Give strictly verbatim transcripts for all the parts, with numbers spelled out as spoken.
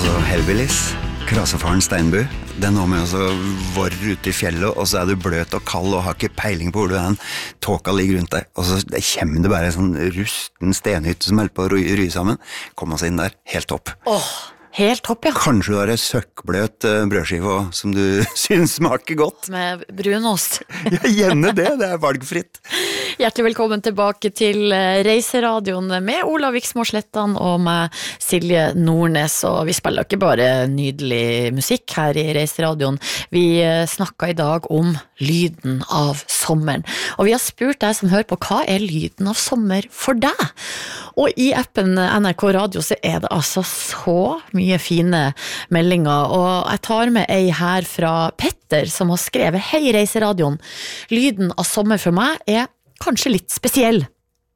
Altså, Hellbillies, Krasefaren Steinbu, det er noe med å våre ute i fjellet, og så er du bløt og kald og har ikke peiling på hvor du er hen. Tåka ligger rundt deg, og så kommer det bare en sånn rusten stenhytte som holder på å ry, ry sammen. Kom oss inn der, helt topp. Åh, oh, helt topp, ja. Kanskje du har en søkkbløt brødskive som du synes smaker godt. Med brunost. Ja, gjerne det, det er valgfritt. Hjertelig velkommen tilbake til Reiseradioen med Olav Viksmo Slettan og med Silje Nordnes, og vi spiller ikke bare nydelig musikk her i Reiseradioen, vi snakket i dag om lyden av sommeren, og vi har spurt deg som hører på, hva er lyden av sommer for deg? Og i appen N R K Radio så er det altså så mye fine meldinger, og jeg tar med ei her fra Petter som har skrevet: Hei Reiseradioen, lyden av sommer for meg er kanskje litt spesiell.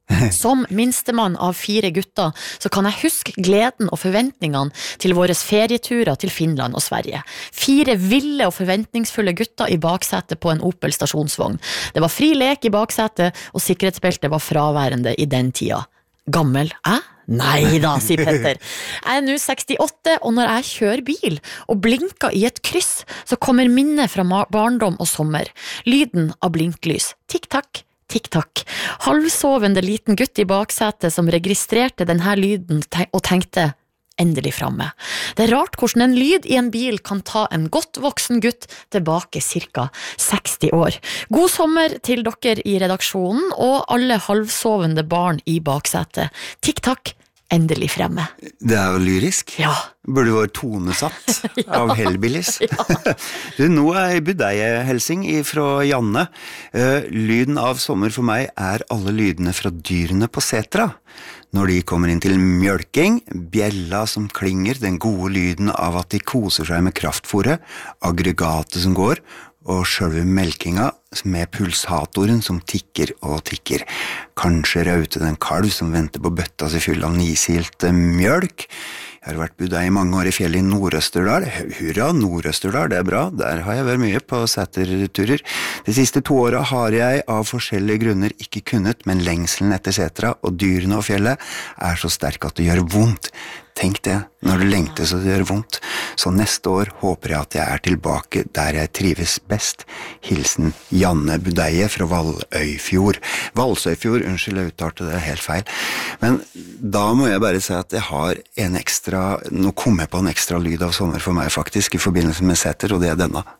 Som minstemann av fire gutter så kan jeg huske gleden og forventningene til våre ferieturer til Finland og Sverige. Fire ville og forventningsfulle gutter i baksetet på en Opel stasjonsvogn. Det var fri lek i baksetet, og sikkerhetsbeltet var fraværende i den tida. Gammel, eh? Nei da, sier Petter. Jeg er nå sekstiåtte, og når jeg kjører bil og blinker i et kryss, så kommer minnet fra barndom og sommer. Lyden av blinklys. Tikk-takk. Tikk-takk. Halvsovende liten gutt i baksetet som registrerte denne lyden og tenkte endelig framme. Det er rart hvordan en lyd i en bil kan ta en godt voksen gutt tilbake cirka seksti år. God sommer til dere i redaksjonen og alle halvsovende barn i baksetet. Tikk-takk. Endelig fremme. Det er jo lyrisk. Ja. Burde vært tonesatt ja. Av Hellbillies. Ja. Du, nå er jeg budeie-helsing fra Janne. Uh, lyden av sommer for meg er alle lydene fra dyrene på setra. Når de kommer inn til mjølking, bjella som klinger, den gode lyden av at de koser seg med kraftfôret, aggregatet som går, og selve melkinga med pulsatoren som tikker og tikker. Kanskje raute den kalv som venter på bøtta seg full av nisilt mjølk. Jeg har vært budeie i mange år i fjellet i Nord-Østerdal. Hurra, Nord-Østerdal, det er bra. Der har jeg vært mye på seterturer. De siste to åra har jeg av forskjellige grunner ikke kunnet, men lengselen etter setra og dyrene og fjellet er så sterk at det gjør vondt. Tenk det, når du lengter så det gjør vondt. Så neste år håper jeg at jeg er tilbake der jeg trives best. Hilsen Janne Budeie fra Valøyfjord. Valsøyfjord, unnskyld, jeg uttalte det helt feil. Men da må jeg bare si at jeg har en ekstra, nå kom jeg på en ekstra lyd av sommer for meg faktisk, i forbindelse med seter, og det er denne.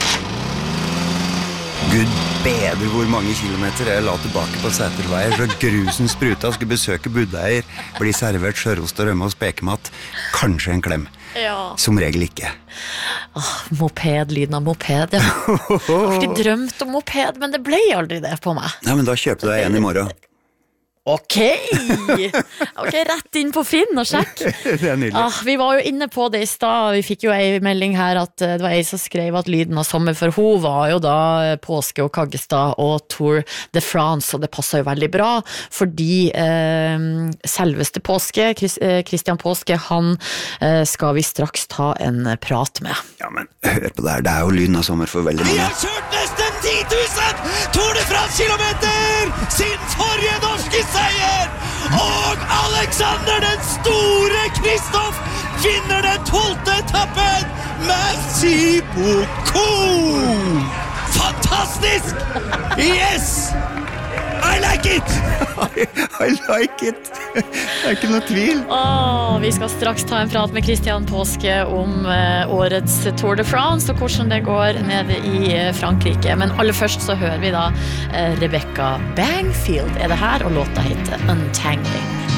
Gud bedre hvor mange kilometer jeg la tilbake på seterveier, så grusen spruta, skulle besøke budeier, bli servert sjørost og rømme og spekemat, kanskje en klem. Ja. Som regel ikke. Åh, moped, lyden av moped, ja. Jeg har alltid drømt om moped, men det ble aldri det på meg. Nei, men da kjøper du deg en i morgen. Ok, ok, rett inn på Finn og sjekk. Det er nydelig. Ah, vi var jo inne på det i stad. Vi fikk jo en melding her at det var en som skrev at lyden av sommer for hun var jo da påske og Kaggestad og Tour de France, og det passet jo veldig bra, fordi eh, selveste påske, Christian Påske, han eh, skal vi straks ta en prat med. Ja, men hør på det her, det er jo lyden av sommer for veldig mange. Vi har kjørt nesten ti tusen Tour de France-kilometer siden forrige norske seier, og Alexander den store Kristoff vinner den tolvte etappen. Merci beaucoup! Fantastisk! Yes! I like it! I, I like it! Det er ikke noe tvil. Åh, vi skal straks ta en prat med Christian Påske om uh, årets Tour de France og hvordan det går nede i uh, Frankrike. Men aller først så hører vi da uh, Rebecca Bangfield er det her, og låta heter Untangling.